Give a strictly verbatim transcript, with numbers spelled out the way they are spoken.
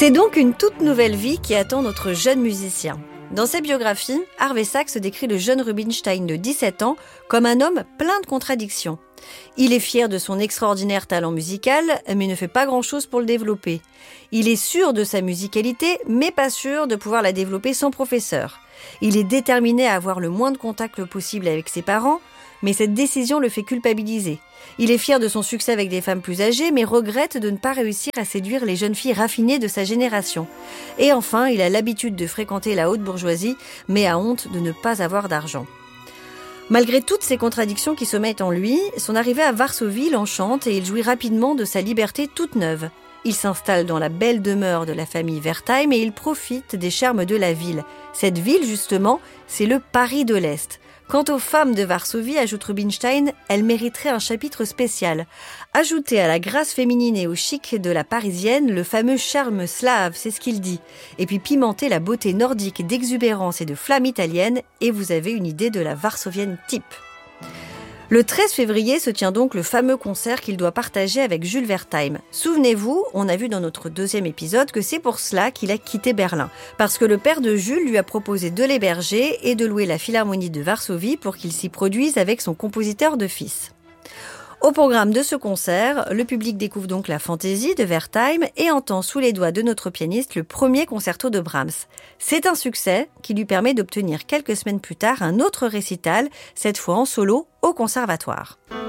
C'est donc une toute nouvelle vie qui attend notre jeune musicien. Dans sa biographie, Harvey Sachs décrit le jeune Rubinstein de dix-sept ans comme un homme plein de contradictions. Il est fier de son extraordinaire talent musical, mais ne fait pas grand-chose pour le développer. Il est sûr de sa musicalité, mais pas sûr de pouvoir la développer sans professeur. Il est déterminé à avoir le moins de contact possible avec ses parents, mais cette décision le fait culpabiliser. Il est fier de son succès avec des femmes plus âgées, mais regrette de ne pas réussir à séduire les jeunes filles raffinées de sa génération. Et enfin, il a l'habitude de fréquenter la haute bourgeoisie, mais a honte de ne pas avoir d'argent. Malgré toutes ces contradictions qui sommeillent en lui, son arrivée à Varsovie l'enchante et il jouit rapidement de sa liberté toute neuve. Il s'installe dans la belle demeure de la famille Wertheim et il profite des charmes de la ville. Cette ville, justement, c'est le Paris de l'Est. Quant aux femmes de Varsovie, ajoute Rubinstein, elles mériteraient un chapitre spécial. Ajouter à la grâce féminine et au chic de la parisienne le fameux charme slave, c'est ce qu'il dit. Et puis pimenter la beauté nordique d'exubérance et de flamme italienne, et vous avez une idée de la varsovienne type. Le treize février se tient donc le fameux concert qu'il doit partager avec Jules Wertheim. Souvenez-vous, on a vu dans notre deuxième épisode que c'est pour cela qu'il a quitté Berlin. Parce que le père de Jules lui a proposé de l'héberger et de louer la Philharmonie de Varsovie pour qu'il s'y produise avec son compositeur de fils. Au programme de ce concert, le public découvre donc la fantaisie de Wertheim et entend sous les doigts de notre pianiste le premier concerto de Brahms. C'est un succès qui lui permet d'obtenir quelques semaines plus tard un autre récital, cette fois en solo, au conservatoire.